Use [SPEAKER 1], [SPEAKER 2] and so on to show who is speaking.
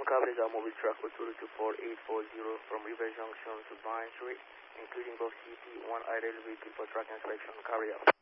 [SPEAKER 1] coverage are mobile track for 224-840 from River Junction to Bryan Street, including both CT, one idle vehicle for track inspection. Carry out.